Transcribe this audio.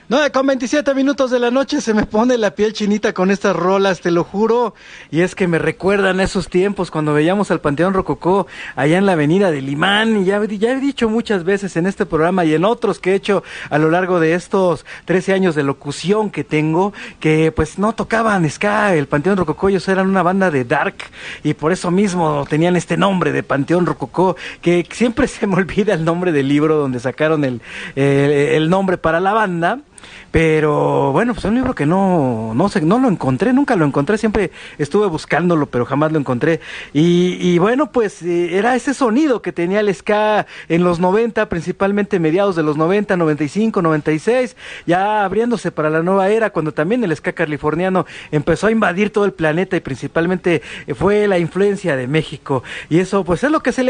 Con 27 minutos de la noche se me pone la piel chinita con estas rolas, te lo juro. Y es que me recuerdan esos tiempos cuando veíamos al Panteón Rococó allá en la avenida del Imán. Y ya he dicho muchas veces en este programa y en otros que he hecho a lo largo de estos 13 años de locución que tengo, que pues no tocaban ska. El Panteón Rococó, ellos eran una banda de dark y por eso mismo tenían este nombre de Panteón Rococó, que siempre se me olvida el nombre del libro donde sacaron el nombre para la banda. Pero bueno, pues un libro que no lo encontré, nunca lo encontré, siempre estuve buscándolo, pero jamás lo encontré. Y bueno, pues era ese sonido que tenía el ska en los 90, principalmente mediados de los 90, 95, 96, ya abriéndose para la nueva era, cuando también el ska californiano empezó a invadir todo el planeta y principalmente fue la influencia de México. Y eso pues es lo que se le